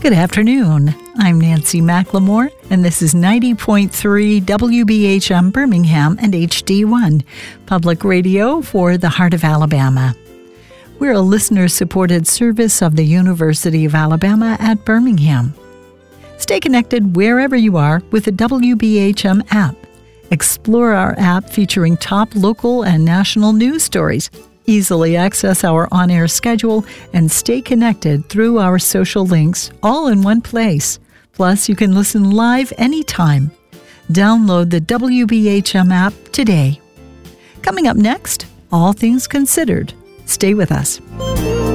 Good afternoon. I'm Nancy McLemore, and this is 90.3 WBHM Birmingham and HD1, public radio for the heart of Alabama. We're a listener-supported service of the University of Alabama at Birmingham. Stay connected wherever you are with the WBHM app. Explore our app featuring top local and national news stories. Easily access our on-air schedule and stay connected through our social links, all in one place. Plus, you can listen live anytime. Download the WBHM app today. Coming up next, All Things Considered. Stay with us.